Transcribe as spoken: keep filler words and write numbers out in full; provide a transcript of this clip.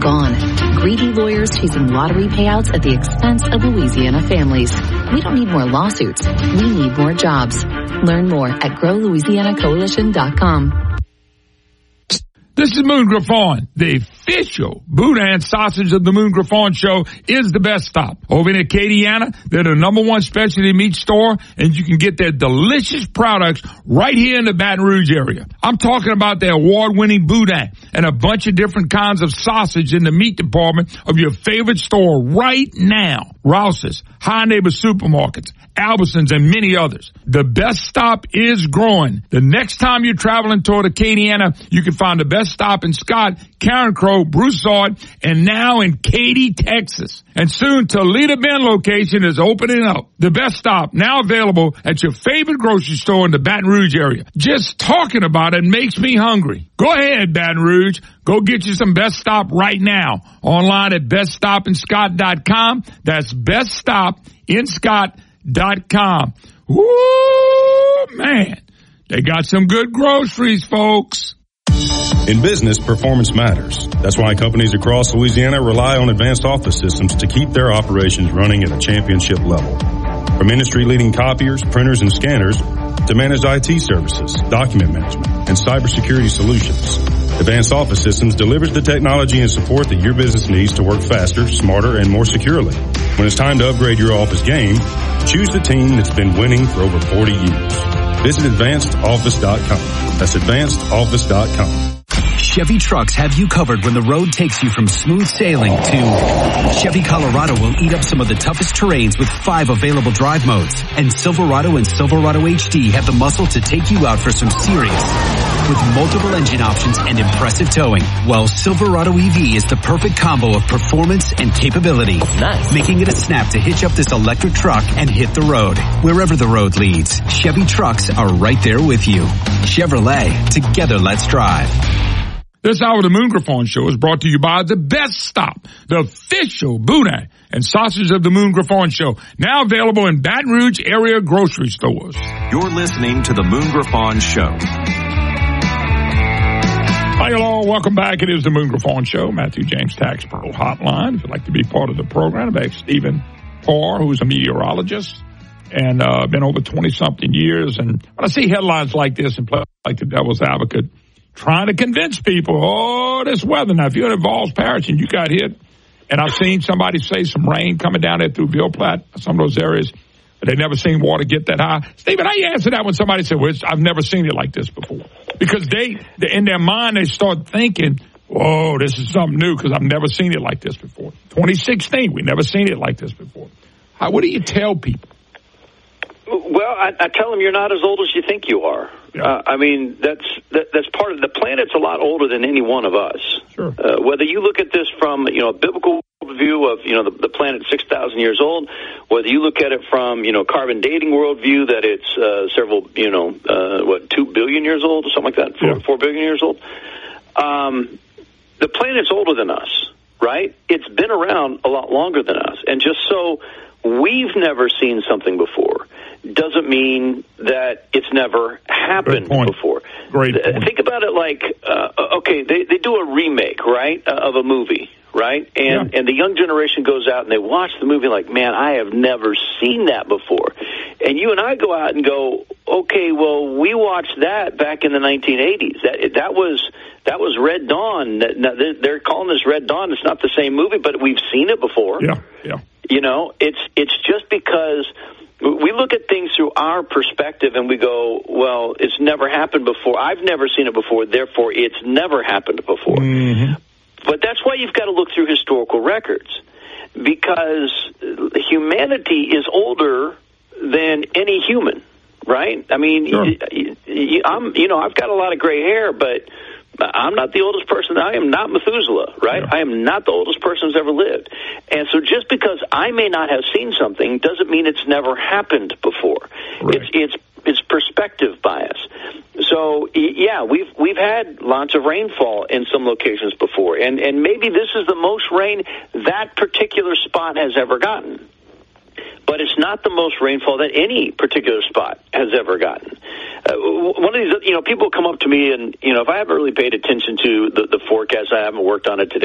gone. Greedy lawyers chasing lottery payouts at the expense of Louisiana families. We don't need more lawsuits. We need more jobs. Learn more at grow louisiana coalition dot com. This is Moon Griffon. The official Boudin sausage of the Moon Griffon Show is the best stop. Over in Acadiana, they're the number one specialty meat store, and you can get their delicious products right here in the Baton Rouge area. I'm talking about their award-winning Boudin and a bunch of different kinds of sausage in the meat department of your favorite store right now. Rouse's, High Neighbor Supermarkets, Albertsons, and many others. The best stop is growing. The next time you're traveling toward Acadiana, you can find the best stop in Scott, Karen Crow, Broussard, and now in Katy, Texas. And soon Toledo Bend location is opening up. The best stop now available at your favorite grocery store in the Baton Rouge area. Just talking about it makes me hungry. Go ahead, Baton Rouge. Go get you some Best Stop right now. Online at best stop in scott dot com. That's best stop in scott dot com. Woo, man. They got some good groceries, folks. In business, performance matters. That's why companies across Louisiana rely on Advanced Office Systems to keep their operations running at a championship level. From industry-leading copiers, printers, and scanners to managed I T services, document management, and cybersecurity solutions, Advanced Office Systems delivers the technology and support that your business needs to work faster, smarter, and more securely. When it's time to upgrade your office game, choose the team that's been winning for over forty years. Visit advanced office dot com. That's advanced office dot com. Chevy Trucks have you covered when the road takes you from smooth sailing to Chevy Colorado will eat up some of the toughest terrains with five available drive modes. And Silverado and Silverado H D have the muscle to take you out for some serious with multiple engine options and impressive towing. While Silverado E V is the perfect combo of performance and capability. Nice. Making it a snap to hitch up this electric truck and hit the road. Wherever the road leads, Chevy Trucks are right there with you. Chevrolet, together let's drive. This hour of the Moon Griffon Show is brought to you by The Best Stop, the official Boudin and sausage of the Moon Griffon Show, now available in Baton Rouge area grocery stores. You're listening to the Moon Griffon Show. Hi, hello. Welcome back. It is the Moon Griffon Show, Matthew James Tax Pro Hotline. If you'd like to be part of the program, I've asked Stephen Parr, who's a meteorologist and uh, been over twenty-something years. And when I see headlines like this and play like the devil's advocate, trying to convince people, oh, this weather. Now, if you're in Vols Parish and you got hit, and I've seen somebody say some rain coming down there through Ville Platte, some of those areas, but they never seen water get that high. Stephen, how you answer that when somebody said, well, I've never seen it like this before? Because they, in their mind, they start thinking, whoa, this is something new because I've never seen it like this before. twenty sixteen, we never seen it like this before. How, what do you tell people? Well, I, I tell them you're not as old as you think you are. Yeah. Uh, I mean, that's that, that's part of the planet's a lot older than any one of us. Sure. Uh, whether you look at this from you know a biblical view of you know the, the planet six thousand years old, whether you look at it from you know carbon dating worldview that it's uh, several you know uh, what two billion years old or something like that, four, yeah. four billion years old. Um, the planet's older than us, right? It's been around a lot longer than us, and just so we've never seen something before doesn't mean that it's never happened before. Great point. Think about it like, uh, okay, they, they do a remake, right, uh, of a movie, right? And yeah. and the young generation goes out and they watch the movie like, man, I have never seen that before. And you and I go out and go, okay, well, we watched that back in the nineteen eighties. That that was that was Red Dawn. They're calling this Red Dawn. It's not the same movie, but we've seen it before. Yeah, yeah. You know, it's it's just because we look at things through our perspective and we go, well, it's never happened before. I've never seen it before, therefore it's never happened before. Mm-hmm. But that's why you've got to look through historical records, because humanity is older than any human, right? I mean, sure. I'm, you know, I've got a lot of gray hair, but I'm not the oldest person. I am not Methuselah, right? Yeah. I am not the oldest person who's ever lived. And so just because I may not have seen something doesn't mean it's never happened before. Right. It's it's it's perspective bias. So yeah, we've we've had lots of rainfall in some locations before, and and maybe this is the most rain that particular spot has ever gotten. But it's not the most rainfall that any particular spot has ever gotten. Uh, one of these, you know, people come up to me and, you know, if I haven't really paid attention to the, the forecast, I haven't worked on it today.